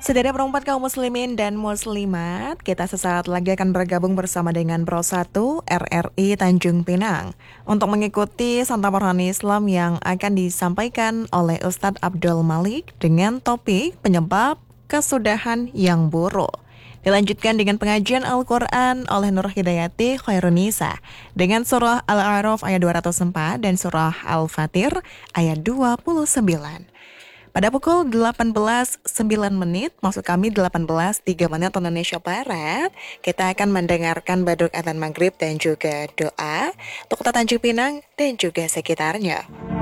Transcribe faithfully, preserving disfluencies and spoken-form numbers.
Saudara perempat kaum muslimin dan muslimat, kita sesaat lagi akan bergabung bersama dengan Pro satu R R I Tanjung Pinang untuk mengikuti Santapan Rohani Islam yang akan disampaikan oleh Ustadz Abdul Malik dengan topik penyebab kesudahan yang buruk. Dilanjutkan dengan pengajian Al-Quran oleh Nur Hidayati Khairunisa dengan surah Al-A'raf ayat dua ratus empat dan surah Al-Fatir ayat dua puluh sembilan. Pada pukul delapan belas sembilan menit, maksud kami delapan belas tiga menit waktu Indonesia Barat, kita akan mendengarkan baduk adzan maghrib dan juga doa untuk Kota Tanjung Pinang dan juga sekitarnya.